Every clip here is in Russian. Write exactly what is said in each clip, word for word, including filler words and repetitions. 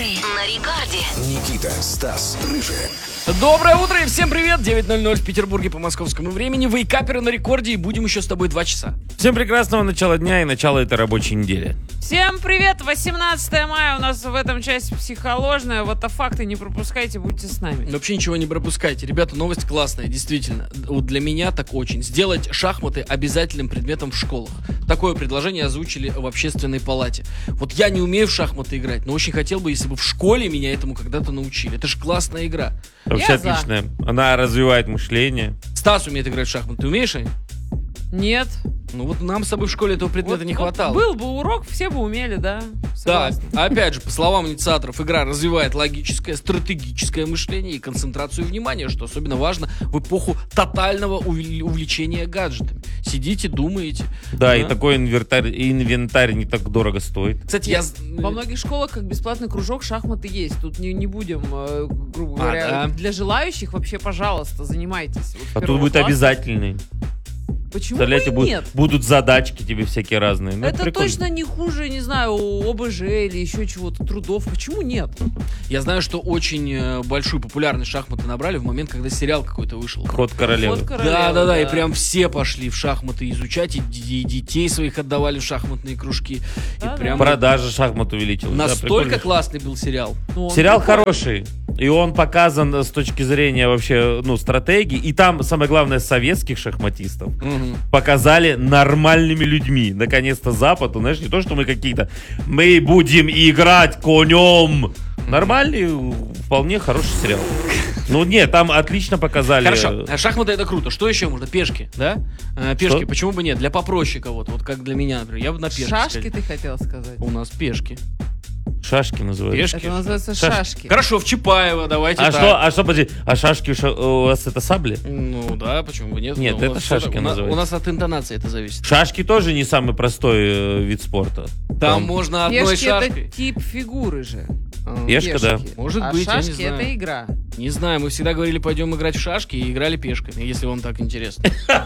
на рекорде. Никита, Стас, Рыжий. Доброе утро и всем привет! девять ноль ноль в Петербурге по московскому времени. Вейкаперы на рекорде, и будем еще с тобой два часа. Всем прекрасного начала дня и начала этой рабочей недели. Всем привет! восемнадцатое мая у нас в этом часть психоложная. Вот а факты не пропускайте, будьте с нами. Вообще ничего не пропускайте. Ребята, новость классная, действительно. Вот для меня так очень. Сделать шахматы обязательным предметом в школах. Такое предложение озвучили в общественной палате. Вот я не умею в шахматы играть, но очень хотел бы, если бы в школе меня этому когда-то научили. Это же классная игра. Вообще Я отличная. Она развивает мышление. Стас умеет играть в шахматы. Ты умеешь, Ань? Нет. Ну вот нам с собой в школе этого предмета Вот- не вот хватало. Был бы урок, все бы умели, да. Да, Согласна. опять же, по словам инициаторов, игра развивает логическое, стратегическое мышление и концентрацию внимания, что особенно важно в эпоху тотального увл- увлечения гаджетами. Сидите, думаете. Да, и такой инвентарь, инвентарь не так дорого стоит. Кстати, я... з- Во многих школах как бесплатный кружок шахматы есть. Тут не, не будем, э, грубо А, говоря, да? для желающих вообще, пожалуйста, занимайтесь. Вот с А тут первого будет класса. обязательный. Почему бы Представляете, и будут, нет? будут задачки тебе всякие разные. Ну, Это прикольно. точно не хуже, не знаю, ОБЖ или еще чего-то, трудов. Почему нет? Я знаю, что очень э, большую популярность шахматы набрали в момент, когда сериал какой-то вышел. Ход королевы. Вот королева, Да, да, да, и прям все пошли в шахматы изучать, и, д- и детей своих отдавали в шахматные кружки. Да, и да. прям Продажа шахмат увеличилась. Да, настолько прикольно. классный был сериал. Ну, он Сериал прикольный. хороший. И он показан с точки зрения вообще, ну, стратегии. И там, самое главное, советских шахматистов Мгм. показали нормальными людьми. Наконец-то Запад, ну, знаешь, не то, что мы какие-то, мы будем играть конем. Нормальный, вполне хороший сериал. Ну, нет, там отлично показали. Хорошо, а шахматы это круто. Что еще можно? Пешки, да? А, пешки, Что? почему бы нет? Для попроще кого-то, вот как для меня, например. Я бы на пешки Шашки сходил. ты хотел сказать? У нас пешки. Шашки называются. Пешки? Это называется Шашки. шашки. Хорошо, в Чапаево, давайте А так. что, а что, подожди, а шашки ша- у вас это сабли? Ну да, почему бы нет? Нет, Ну, у это нас шашки всё- у нас- называется. У нас от интонации это зависит. Шашки тоже не самый простой э, вид спорта. Там можно одной Пешки шашкой. это тип фигуры же. А, Пешка, да. Пешки. Может а быть, я не шашки знаю. это игра. Не знаю, мы всегда говорили, пойдем играть в шашки, и играли пешками, если вам так интересно.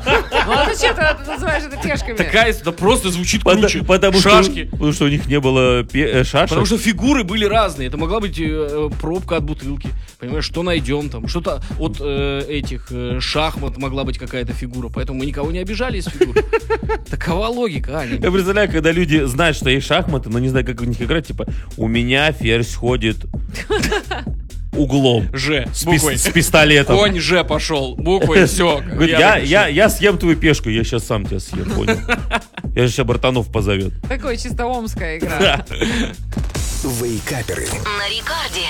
Ну а зачем ты это называешь это пешками? Такая, да просто звучит Потому, круче. потому что, Шашки. потому что у них не было пе- э, шашек. Потому что фигуры были разные. Это могла быть э, пробка от бутылки. Понимаешь, что найдем там. Что-то от э, этих э, шахмат могла быть какая-то фигура. Поэтому мы никого не обижали из фигур. Такова логика, Аня. Я представляю, когда люди знают, что есть шахматы, но не знают, как в них играть, типа, у меня ферзь ходит углом Ж. с, С пис- буквой. с пистолетом. Конь Ж пошел. Буквой все. Говорит, я, я, я съем твою пешку, я сейчас сам тебя съем, понял? Я же сейчас братанов позовет. Такое чисто омская игра. Вейкаперы. На рекорде.